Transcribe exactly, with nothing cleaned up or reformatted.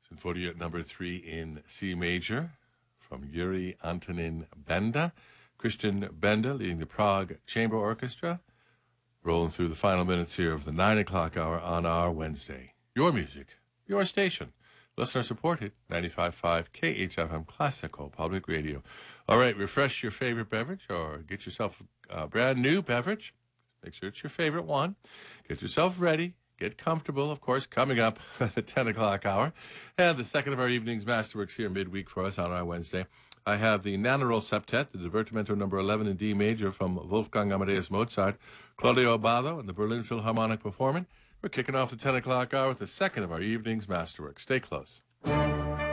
Symphonia number three in C major from Yuri Antonin Benda. Christian Benda leading the Prague Chamber Orchestra. Rolling through the final minutes here of the nine o'clock hour on our Wednesday. Your music, your station. Listener supported, ninety-five point five K H F M Classical Public Radio. All right, refresh your favorite beverage or get yourself a brand new beverage. Make sure it's your favorite one. Get yourself ready. Get comfortable, of course, coming up at the ten o'clock hour. And the second of our evening's Masterworks here midweek for us on our Wednesday. I have the Nannerl Septet, the Divertimento number eleven in D major from Wolfgang Amadeus Mozart, Claudio Abbado, and the Berlin Philharmonic Performing. We're kicking off the ten o'clock hour with the second of our evening's Masterworks. Stay close.